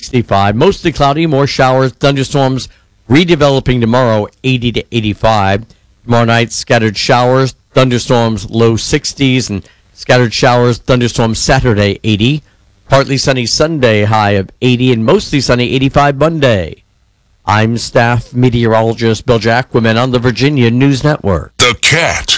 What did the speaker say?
65. Mostly cloudy, more showers, thunderstorms redeveloping tomorrow, 80 to 85. Tomorrow night, scattered showers, thunderstorms, low 60s, and scattered showers, thunderstorms Saturday, 80. Partly sunny Sunday, high of 80, and mostly sunny 85 Monday. I'm staff meteorologist Bill Jacquemin on the Virginia News Network. The Cat.